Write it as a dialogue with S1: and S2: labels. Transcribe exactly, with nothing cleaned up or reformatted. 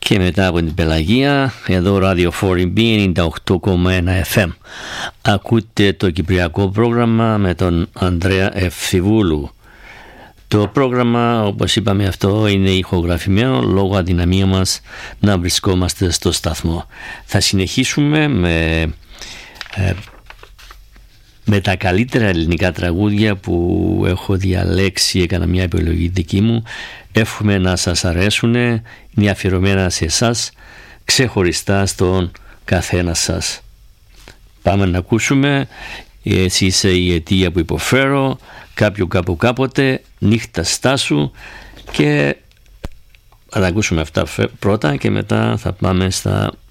S1: Και μετά από την Πελαγία, εδώ Radio φορ μπι ενενήντα οκτώ κόμμα ένα εφ εμ. Ακούτε το κυπριακό πρόγραμμα με τον Ανδρέα Ευθυβούλου. Το πρόγραμμα, όπως είπαμε, αυτό είναι ηχογραφημένο λόγω αδυναμία μας να βρισκόμαστε στο σταθμό. Θα συνεχίσουμε με, ε, με τα καλύτερα ελληνικά τραγούδια που έχω διαλέξει, έκανα μια επιλογή δική μου. Εύχομαι να σας αρέσουν, είναι αφιερωμένα σε εσάς, ξεχωριστά στον καθένα σας. Πάμε να ακούσουμε «Εσύ είσαι η αιτία που υποφέρω», «Κάποιο κάπου κάποτε», «Νύχτα στάσου», και θα τα ακούσουμε αυτά πρώτα και μετά θα πάμε στα